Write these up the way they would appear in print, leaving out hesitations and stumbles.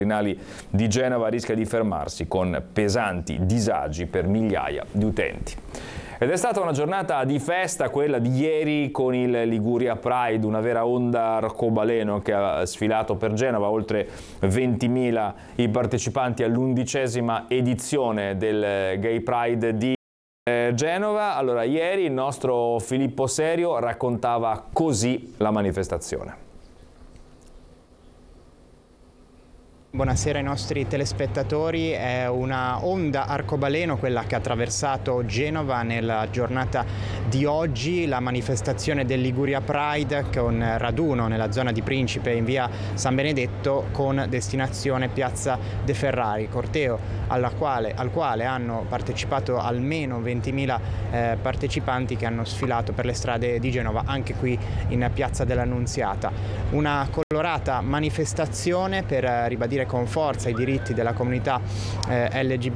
di Genova rischia di fermarsi con pesanti disagi per migliaia di utenti. Ed è stata una giornata di festa quella di ieri con il Liguria Pride, una vera onda arcobaleno che ha sfilato per Genova, oltre 20.000 i partecipanti all'11ª edizione del Gay Pride di Genova. Allora, ieri il nostro Filippo Serio raccontava così la manifestazione. Buonasera ai nostri telespettatori, è una onda arcobaleno quella che ha attraversato Genova nella giornata di oggi, la manifestazione del Liguria Pride con raduno nella zona di Principe in via San Benedetto con destinazione Piazza De Ferrari, corteo al quale hanno partecipato almeno 20.000 partecipanti che hanno sfilato per le strade di Genova, anche qui in Piazza dell'Annunziata. Una colorata manifestazione per ribadire con forza i diritti della comunità LGBT.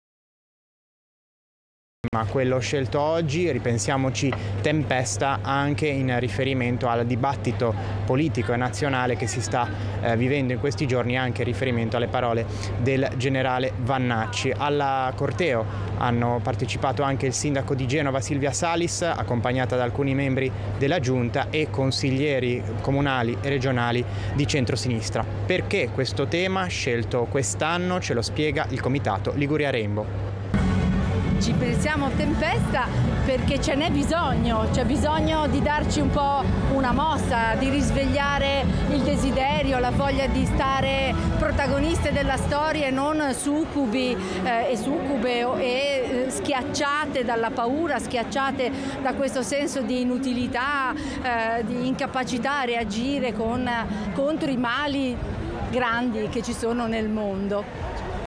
Ma quello scelto oggi, ripensiamoci tempesta, anche in riferimento al dibattito politico e nazionale che si sta vivendo in questi giorni, anche in riferimento alle parole del generale Vannacci. Al corteo hanno partecipato anche il sindaco di Genova Silvia Salis, accompagnata da alcuni membri della giunta e consiglieri comunali e regionali di centrosinistra. Perché questo tema scelto quest'anno ce lo spiega il comitato Liguria Rainbow. Ci pensiamo tempesta perché ce n'è bisogno, c'è bisogno di darci un po' una mossa, di risvegliare il desiderio, la voglia di stare protagoniste della storia e non succubi e succube e schiacciate dalla paura, schiacciate da questo senso di inutilità, di incapacità a reagire contro i mali grandi che ci sono nel mondo.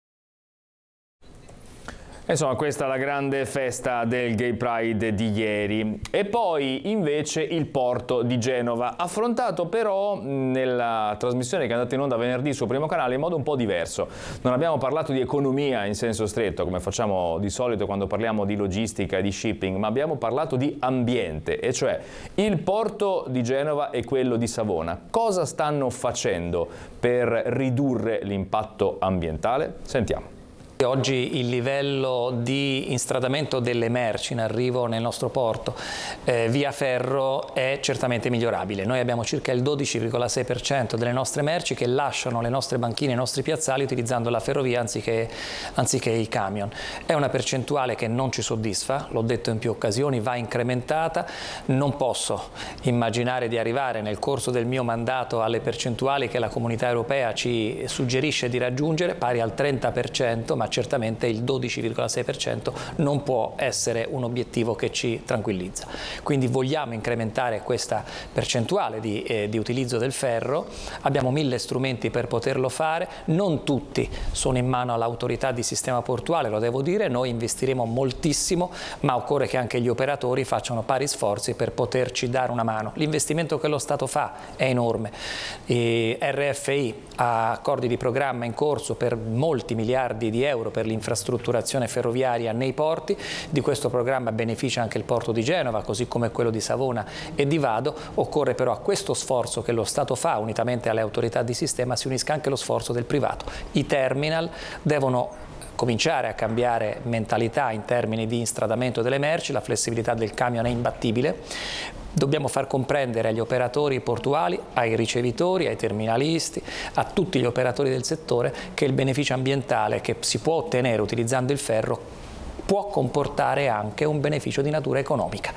Insomma, questa è la grande festa del Gay Pride di ieri. E poi invece il porto di Genova, affrontato però nella trasmissione che è andata in onda venerdì sul Primo Canale in modo un po' diverso. Non abbiamo parlato di economia in senso stretto, come facciamo di solito quando parliamo di logistica e di shipping, ma abbiamo parlato di ambiente, e cioè il porto di Genova e quello di Savona. Cosa stanno facendo per ridurre l'impatto ambientale? Sentiamo. Oggi il livello di instradamento delle merci in arrivo nel nostro porto via ferro è certamente migliorabile. Noi abbiamo circa il 12,6% delle nostre merci che lasciano le nostre banchine, i nostri piazzali utilizzando la ferrovia anziché i camion. È una percentuale che non ci soddisfa, l'ho detto in più occasioni, va incrementata. Non posso immaginare di arrivare nel corso del mio mandato alle percentuali che la Comunità Europea ci suggerisce di raggiungere, pari al 30%, ma certamente il 12,6% non può essere un obiettivo che ci tranquillizza. Quindi vogliamo incrementare questa percentuale di utilizzo del ferro, abbiamo 1000 strumenti per poterlo fare, non tutti sono in mano all'autorità di sistema portuale, lo devo dire, noi investiremo moltissimo, ma occorre che anche gli operatori facciano pari sforzi per poterci dare una mano. L'investimento che lo Stato fa è enorme, RFI ha accordi di programma in corso per molti miliardi di euro per l'infrastrutturazione ferroviaria nei porti. Di questo programma beneficia anche il porto di Genova, così come quello di Savona e di Vado. Occorre però a questo sforzo che lo Stato fa unitamente alle autorità di sistema si unisca anche lo sforzo del privato. I terminal devono cominciare a cambiare mentalità in termini di instradamento delle merci, la flessibilità del camion è imbattibile. Dobbiamo far comprendere agli operatori portuali, ai ricevitori, ai terminalisti, a tutti gli operatori del settore che il beneficio ambientale che si può ottenere utilizzando il ferro può comportare anche un beneficio di natura economica.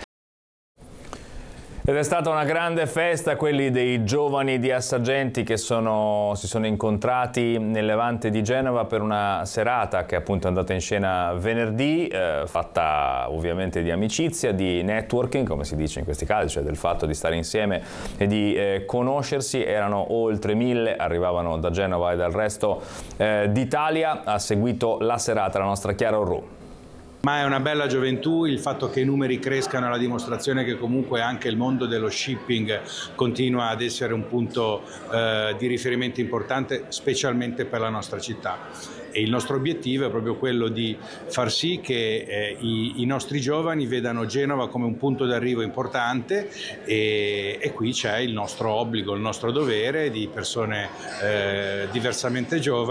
Ed è stata una grande festa quelli dei giovani di Assaggenti che si sono incontrati nel Levante di Genova per una serata che appunto è andata in scena venerdì, fatta ovviamente di amicizia, di networking, come si dice in questi casi, cioè del fatto di stare insieme e di conoscersi. Erano oltre 1000, arrivavano da Genova e dal resto d'Italia. Ha seguito la serata la nostra Chiara Orru. Ma è una bella gioventù, il fatto che i numeri crescano è la dimostrazione che comunque anche il mondo dello shipping continua ad essere un punto di riferimento importante, specialmente per la nostra città. E il nostro obiettivo è proprio quello di far sì che i nostri giovani vedano Genova come un punto d'arrivo importante e qui c'è il nostro obbligo, il nostro dovere di persone diversamente giovani